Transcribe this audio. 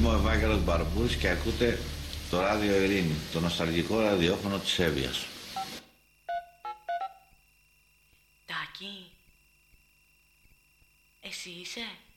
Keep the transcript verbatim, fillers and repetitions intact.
Είμαι ο Ευάγγελος Μπαρμπούρης και ακούτε το Ράδιο Ειρήνη, το νοσταλγικό ραδιόφωνο της Εύβοιας. Τάκη, εσύ είσαι?